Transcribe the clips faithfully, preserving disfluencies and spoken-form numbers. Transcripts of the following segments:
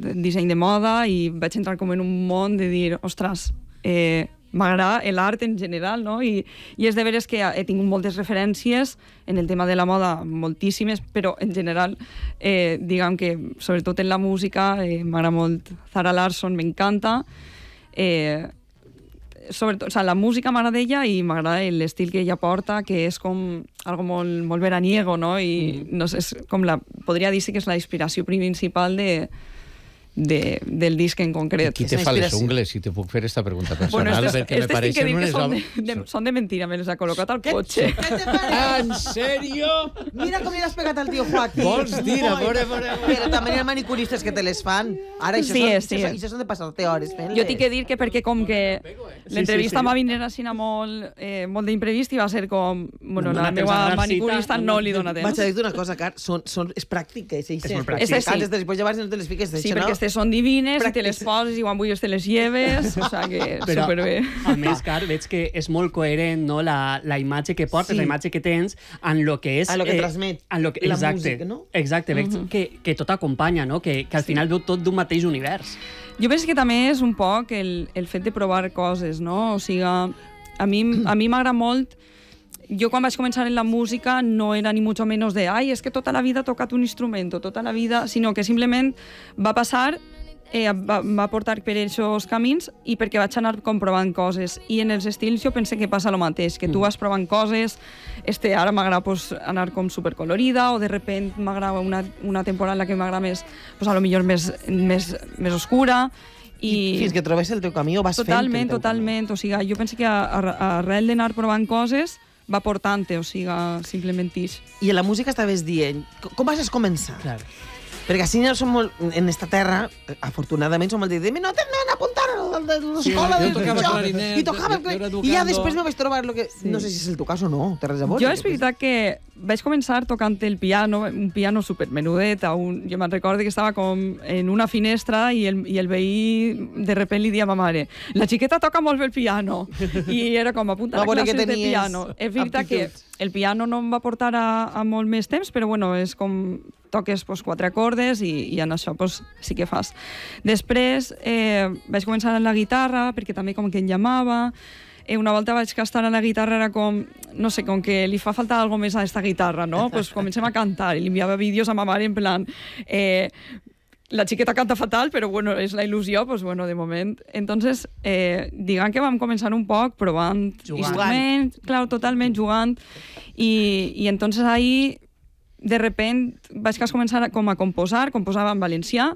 disseny de moda i vaig entrar com en un món de dir, ostres, eh, m'agrada l'art en general, no? I, i és de veres que he tingut moltes referències en el tema de la moda, moltíssimes, però en general, eh, diguem que, sobretot en la música, eh, m'agrada molt Zara Larsson, m'encanta. Eh, sobretot, o sea, la música m'agrada d'ella i m'agrada l'estil que ella porta, que és com algo molt, molt veraniego, no? I mm. no sé, és com la, podria dir-se que és la inspiració principal de De, del disc en concret. Qui te fa les ungles, si te puc fer esta pregunta personal? Bueno, estes, perquè me pareixen que unes... Són de, de, són de mentira, me les ha col·locat al cotxe. Què te pare? En sèrio? Mira com li has pegat al tio Joaquín. Vols dir, a veure, a veure... Però també hi ha manicuristes que te les fan. Ara, això sí, són, sí. això, això són de passar-te hores fent-les. Jo tinc que dir que perquè com que l'entrevista sí, sí, sí. m'ha vindre així molt, eh, molt d'imprevist i va ser com... Bueno, no la meva manicurista cita, no, no li dona temps. Vaig a dir una cosa, Car, són, són, és pràctica. És, és molt pràctica. Sí. Després llavors no te les fiques d'això, no? Sí, perquè aquestes són divines, i te les poses i quan vulguis te les lleves, o sigui que però, superbé. A més, Car, veig que és molt coherent, no? la, la imatge que portes, sí. la imatge que tens, en lo que és... En lo que eh, transmet en lo que, la exacte, música, no? Exacte, veig uh -huh. que, que tot acompanya, no? Que, que al final sí. veu tot d'un mateix univers. Jo penso que també és un poc el, el fet de provar coses, no? O sigui, a mi a mi m'agrada molt. Jo quan vaig començar en la música no era ni mucho menos de ai, és que tota la vida he tocat un instrument, tota la vida, sinó que simplement va passar, eh, va, va portar per aquests camins i perquè vaig anar comprovant coses. I en els estils jo pense que passa el mateix, que tu vas provant coses, este, ara m'agrada pues, anar com supercolorida, o de repent m'agrada una, una temporada en la que m'agrada més, pues, a lo millor més, més, més oscura, I, I fins que trobes el teu camí o vas totalment, fent el teu totalment, camí. O sigui, jo penso que arrel d'anar provant coses va portant-te, o sigui, simplement ix. I en la música estaves dient, com vas començar? Clar. Perquè així som molt, en esta terra, afortunadament, som molt de dir, no t'han apuntat a l'escola sí, de clarinet, i tocava el i ja després me vaig trobar lo que... Sí. No sé si és el teu cas o no, té res a veure. Jo és veritat que vaig començar tocant el piano, un piano supermenudet, un... jo me'n recordo que estava com en una finestra i el, i el veí de repent li dia a ma mare, la xiqueta toca molt bé el piano, i era com apuntar a classes de piano. És veritat que el piano no em va portar a, a molt més temps, però bueno, és com toques pues, quatre acordes i, i en això pues, sí que fas. Després eh, vaig començar amb la guitarra, perquè també com que em llamava. Eh, una volta vaig que estar a la guitarra era com, no sé, com que li fa falta algo més a esta guitarra, no? Pues comencem a cantar i li enviava vídeos a ma mare en plan... Eh, la xiqueta canta fatal, però bueno, és la il·lusió, pues bueno, de moment. Entonces, eh, diguem que vam començar un poc provant jugant. Instruments, clar, totalment jugant, i, i entonces ahí, de repent, vaig començar a, com a composar, composava en valencià,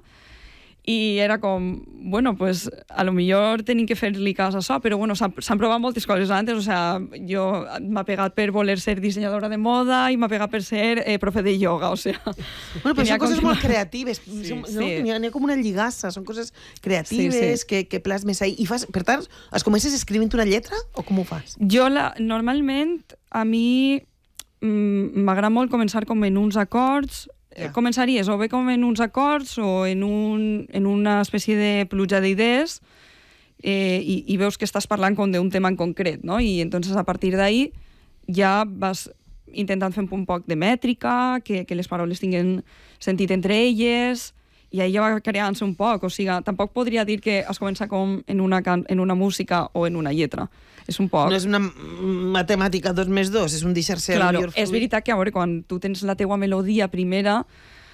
i era com, bueno, pues a lo millor tenim que fer-li cas a això, però bueno, s'han provat moltes coses antes, o sea, jo m'ha pegat per voler ser dissenyadora de moda i m'ha pegat per ser eh, profe de yoga, o sea... Bueno, però són coses molt creatives, sí, no? Sí. N'hi ha, ha com una lligassa, són coses creatives sí, sí. Que, que plasmes ahí. I fas, per tant, es comences escrivint una lletra o com ho fas? Jo, la, normalment, a mi m'agrada molt començar com en uns acords. Ja. Començaries o bé com en uns acords o en, un, en una espècie de pluja d'idees eh, i, i veus que estàs parlant com d'un tema en concret, no? I entonces a partir d'ahí ja vas intentant fer un poc de mètrica, que, que les paraules tinguin sentit entre elles, i ahí ja va creant-se un poc. O sigui, tampoc podria dir que es comença com en una, can en una música o en una lletra. És un poc... No és una matemàtica dos més dos, és un deixar-se... Claro, és veritat que a veure, quan tu tens la teua melodia primera,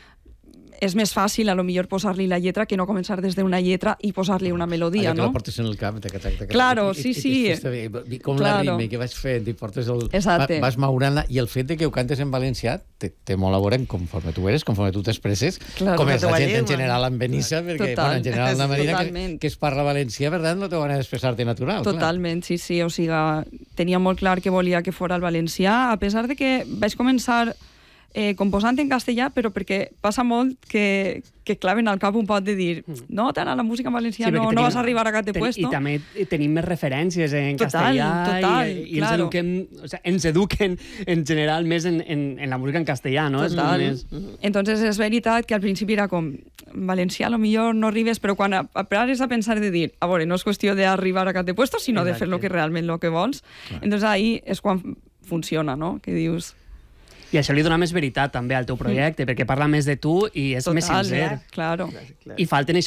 és més fàcil, a lo millor, posar-li la lletra que no començar des d'una lletra i posar-li una melodia, allò no? que la portes en el cap, tac, tac, tac, claro, i, sí, i, sí. I, com claro. La ritme que vas fent i portes el... Exacte. Vas maurant-la, i el fet de que ho cantes en valencià té, té molt a veure conforme tu eres, conforme tu t'expresses, claro. Com és la gent en general en Benissa, perquè bueno, en general la manera que, que es parla valencià, per tant, no te van a expressar-te natural. Totalment, clar. Sí, sí, o sigui, tenia molt clar que volia que fora el valencià, a pesar de que vaig començar Eh, composant en castellà, però perquè passa molt que, que claven al cap un pot de dir no, tant a la música en valencià sí, no, tenim, no vas a arribar a cap de ten, puesto. I també tenim més referències en total, castellà total, i, i claro. ens, eduquem, o sea, ens eduquen en general més en, en, en la música en castellà, no? Total. És més... Entonces és veritat que al principi era com en valencià a lo millor no arribes, però quan pares a pensar de dir, a veure, no és qüestió d'arribar a cap de puesto, sinó exacte. De fer lo que realment lo que vols. Clar. Entonces ahí és quan funciona, no? Que dius... I això li dona més veritat també al teu projecte, mm. perquè parla més de tu i és total, més sincer. Claro. I falten